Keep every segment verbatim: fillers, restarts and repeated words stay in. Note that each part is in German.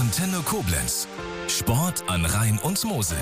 Antenne Koblenz. Sport an Rhein und Mosel.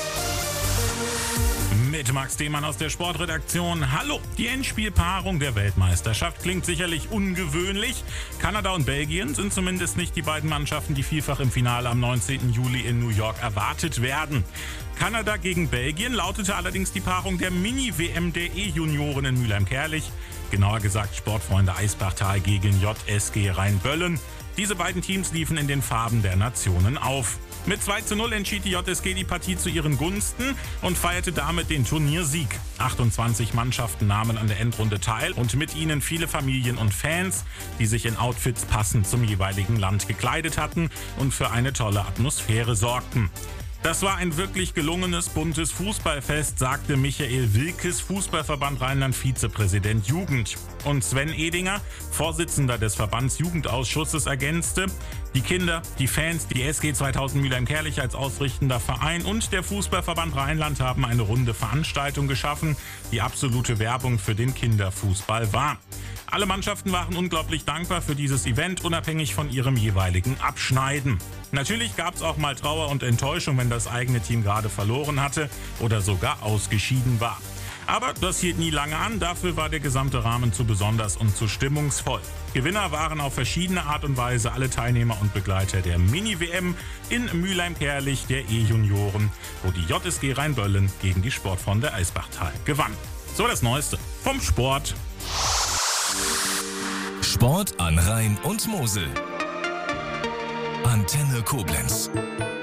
Mit Max Demann aus der Sportredaktion. Hallo, die Endspielpaarung der Weltmeisterschaft klingt sicherlich ungewöhnlich. Kanada und Belgien sind zumindest nicht die beiden Mannschaften, die vielfach im Finale am neunzehnten Juli in New York erwartet werden. Kanada gegen Belgien lautete allerdings die Paarung der Mini-W M der E-Junioren in Mülheim-Kärlich. Genauer gesagt Sportfreunde Eisbachtal gegen J S G Rheinböllen. Diese beiden Teams liefen in den Farben der Nationen auf. Mit zwei zu null entschied die J S G die Partie zu ihren Gunsten und feierte damit den Turniersieg. achtundzwanzig Mannschaften nahmen an der Endrunde teil und mit ihnen viele Familien und Fans, die sich in Outfits passend zum jeweiligen Land gekleidet hatten und für eine tolle Atmosphäre sorgten. Das war ein wirklich gelungenes, buntes Fußballfest, sagte Michael Wilkes, Fußballverband Rheinland-Vizepräsident Jugend. Und Sven Edinger, Vorsitzender des Verbands Jugendausschusses, ergänzte: Die Kinder, die Fans, die S G zweitausend Mülheim-Kärlich als ausrichtender Verein und der Fußballverband Rheinland haben eine runde Veranstaltung geschaffen, die absolute Werbung für den Kinderfußball war. Alle Mannschaften waren unglaublich dankbar für dieses Event, unabhängig von ihrem jeweiligen Abschneiden. Natürlich gab es auch mal Trauer und Enttäuschung, wenn das eigene Team gerade verloren hatte oder sogar ausgeschieden war. Aber das hielt nie lange an, dafür war der gesamte Rahmen zu besonders und zu stimmungsvoll. Gewinner waren auf verschiedene Art und Weise alle Teilnehmer und Begleiter der Mini-W M in Mülheim-Kärlich der E-Junioren, wo die J S G Rheinböllen gegen die Sportfreunde Eisbachtal gewann. So das Neueste vom Sport. Sport an Rhein und Mosel. Antenne Koblenz.